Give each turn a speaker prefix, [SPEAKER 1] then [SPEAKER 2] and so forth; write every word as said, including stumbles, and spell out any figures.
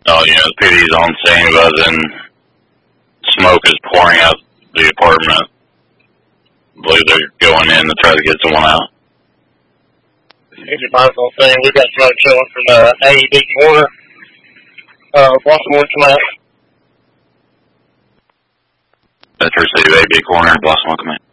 [SPEAKER 1] Oh, yeah, the P D's on scene, but then smoke is pouring out the apartment. I believe they're going in to try to get someone out.
[SPEAKER 2] Here's your possible thing. We've got somebody showing from the A E B corner. Uh, Baltimore, come out.
[SPEAKER 1] Metro City, A B corner, Baltimore, come in.